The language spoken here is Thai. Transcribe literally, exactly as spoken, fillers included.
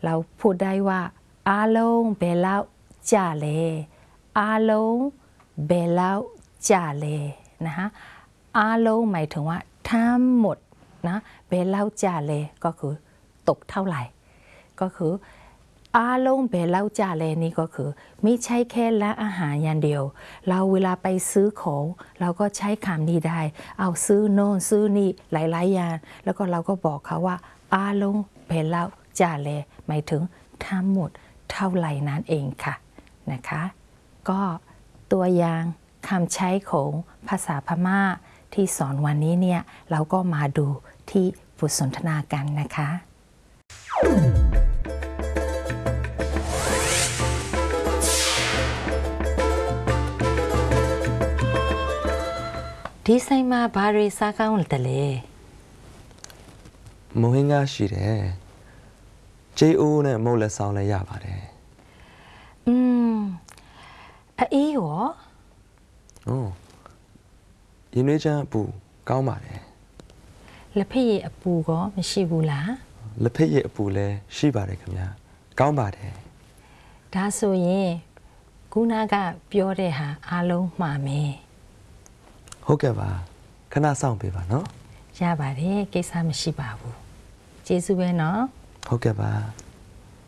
เราพูดได้ว่าอาลงเบลาจ่าเลอาลงเบลาจ่าเลนะคะอาลงหมายถึงว่าทั้งหมดนะเบลาจ่าเลก็คือตกเท่าไหร่ก็คืออาลงเบลาจ่าเลนี่ก็คือไม่ใช่แค่ร้านอาหารอย่างเดียวเราเวลาไปซื้อของเราก็ใช้คำนี้ได้เอาซื้อโน่นซื้อนี่หลายๆอย่างแล้วก็เราก็บอกเขาว่าอาลงเบลาจ่าเลหมายถึงทั้งหมดเท่าไหร่นั่นเองค่ะนะคะก็ตัวอย่างคำใช้ของภาษาพม่าที่สอนวันนี้เนี่ยเราก็มาดูที่บทสนทนากันนะคะဒီဆိုင်မှာဘာတွေစားကောင်းတယ်လဲမုံဟင်းကားရှိတယ်ဂျေအိုးနဲ့မုတ်လက်ဆောင်လည်းရပါတယ်อืมအေးရောဟုတ်ရင်းနှွေးချမ်းအပူကောင်းပါတယ်လက်ဖက်ရည်အပူကောမရှိဘူးလားလက်ဖက်ရည်အပူလည်းရှိပါတယ်ခင်ဗျာကောင်းပါတယ်ဒါဆိုရင်ခုနကပြောတဲ့ဟာအားလုံးမှားမယ်ဟုတ်ကဲ့ပါခဏစောင့်ပေးပါနော်ရပါတယ်ကိစ္စမရှိပါဘူးကျေးဇူးပဲနော်ဟုတ်ကဲ့ပါ